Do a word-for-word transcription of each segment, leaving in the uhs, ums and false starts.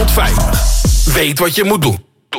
vijftig. Weet wat je moet doen.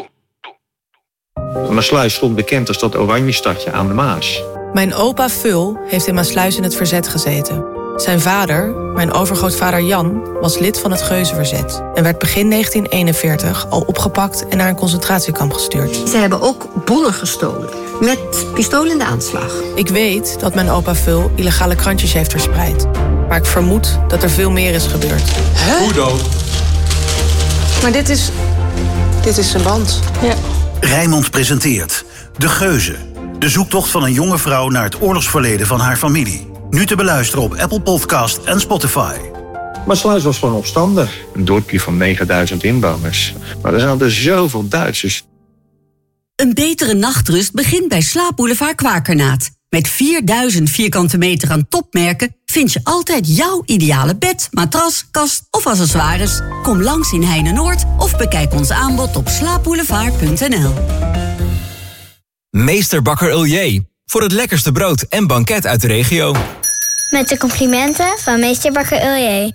Maassluis stond bekend als dat oranje stadje aan de Maas. Mijn opa Vul heeft in Maassluis in het verzet gezeten. Zijn vader, mijn overgrootvader Jan, was lid van het Geuzenverzet en werd begin negentien eenenveertig al opgepakt en naar een concentratiekamp gestuurd. Ze hebben ook bonnen gestolen, met pistool in de aanslag. Ik weet dat mijn opa Vul illegale krantjes heeft verspreid. Maar ik vermoed dat er veel meer is gebeurd. Hè? Hoe dan? Maar dit is... dit is zijn band. Ja. Rijnmond presenteert De Geuzen. De zoektocht van een jonge vrouw naar het oorlogsverleden van haar familie. Nu te beluisteren op Apple Podcast en Spotify. Maassluis was gewoon opstandig. Een dorpje van negenduizend inwoners. Maar er zaten zoveel Duitsers. Een betere nachtrust begint bij Slaapboulevard Kwakernaat. Met vierduizend vierkante meter aan topmerken vind je altijd jouw ideale bed, matras, kast of accessoires. Kom langs in Heine-Noord of bekijk ons aanbod op slaapboulevard punt n l. Meester Bakker Uljee. Voor het lekkerste brood en banket uit de regio. Met de complimenten van Meester Bakker Uljee.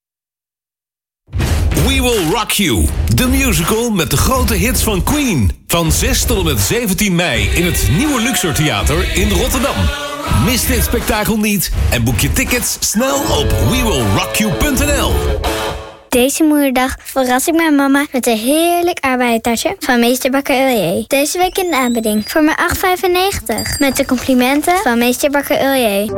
We Will Rock You, de musical met de grote hits van Queen. Van zes tot en met zeventien mei in het Nieuwe Luxor Theater in Rotterdam. Mis dit spektakel niet en boek je tickets snel op we will rock you punt n l. Deze moederdag verras ik mijn mama met een heerlijk arbeidertasje van Meester Bakker Uljee. Deze week in de aanbieding voor maar acht vijfennegentig. Met de complimenten van Meester Bakker Uljee.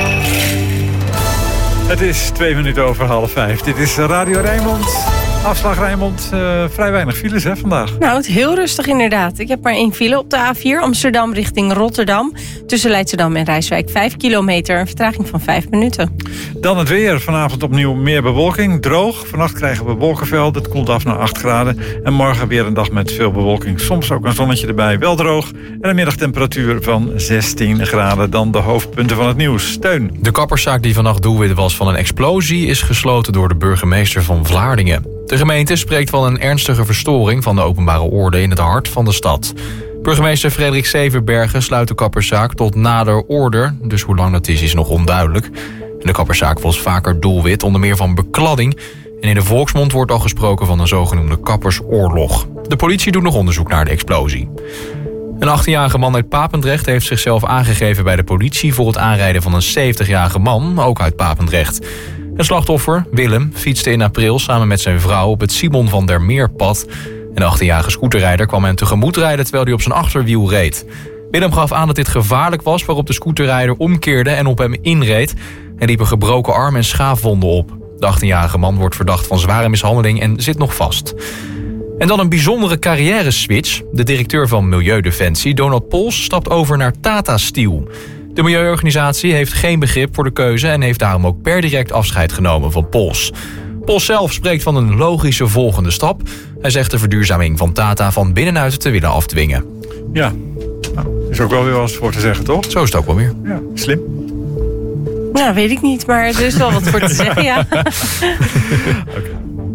Het is twee minuten over half vijf. Dit is Radio Rijnmond. Afslag Rijnmond, uh, vrij weinig files hè, vandaag. Nou, het is heel rustig inderdaad. Ik heb maar één file op de A vier, Amsterdam richting Rotterdam. Tussen Leidschendam en Rijswijk, vijf kilometer. Een vertraging van vijf minuten. Dan het weer. Vanavond opnieuw meer bewolking. Droog. Vannacht krijgen we wolkenvelden. Het koelt af naar acht graden. En morgen weer een dag met veel bewolking. Soms ook een zonnetje erbij. Wel droog. En een middagtemperatuur van zestien graden. Dan de hoofdpunten van het nieuws. Steun. De kapperszaak die vannacht doelwit was van een explosie is gesloten door de burgemeester van Vlaardingen. De gemeente spreekt van een ernstige verstoring van de openbare orde in het hart van de stad. Burgemeester Frederik Severbergen sluit de kapperszaak tot nader order, dus hoe lang dat is, is nog onduidelijk. En de kapperszaak was vaker doelwit, onder meer van bekladding. En in de volksmond wordt al gesproken van een zogenoemde kappersoorlog. De politie doet nog onderzoek naar de explosie. Een achttienjarige man uit Papendrecht heeft zichzelf aangegeven bij de politie voor het aanrijden van een zeventigjarige man, ook uit Papendrecht. Een slachtoffer, Willem, fietste in april samen met zijn vrouw op het Simon van der Meerpad. Een achttienjarige scooterrijder kwam hem tegemoet rijden terwijl hij op zijn achterwiel reed. Willem gaf aan dat dit gevaarlijk was, waarop de scooterrijder omkeerde en op hem inreed. Hij liep een gebroken arm en schaafwonden op. De achttienjarige man wordt verdacht van zware mishandeling en zit nog vast. En dan een bijzondere carrière-switch. De directeur van Milieudefensie, Donald Pols, stapt over naar Tata Steel. De milieuorganisatie heeft geen begrip voor de keuze en heeft daarom ook per direct afscheid genomen van Pols. Pols zelf spreekt van een logische volgende stap. Hij zegt de verduurzaming van Tata van binnenuit te willen afdwingen. Ja, nou, is ook wel weer wat voor te zeggen, toch? Zo is het ook wel weer. Ja, slim. Nou, weet ik niet, maar er is wel wat voor te zeggen, ja. Okay.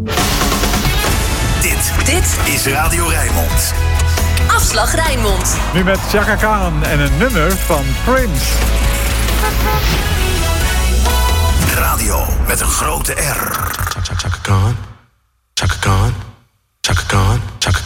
Dit, dit is Radio Rijnmond. Afslag Rijnmond. Nu met Chaka Khan en een nummer van Prince. Radio met een grote R. Chaka Khan. Chaka Khan. Chaka Khan.